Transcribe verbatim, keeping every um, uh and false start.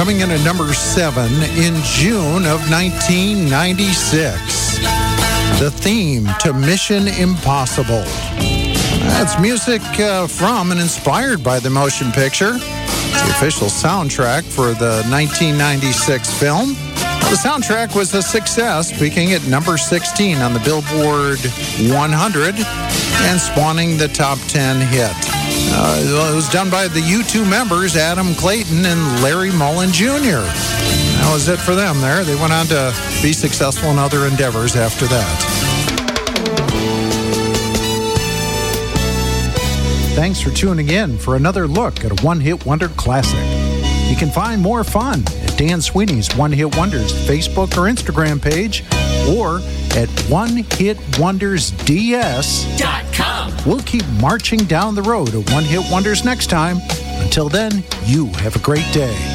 coming in at number seven in June of nineteen ninety-six. The theme to Mission Impossible. That's music uh, from and inspired by the motion picture. It's the official soundtrack for the nineteen ninety-six film. The soundtrack was a success, peaking at number sixteen on the Billboard one hundred and spawning the top ten hit. Uh, it was done by the U two members, Adam Clayton and Larry Mullen Junior That was it for them there. They went on to be successful in other endeavors after that. Thanks for tuning in for another look at a one-hit wonder classic. You can find more fun at Dan Sweeney's One Hit Wonders Facebook or Instagram page, or at one hit wonders d s dot com. We'll keep marching down the road of One Hit Wonders next time. Until then, you have a great day.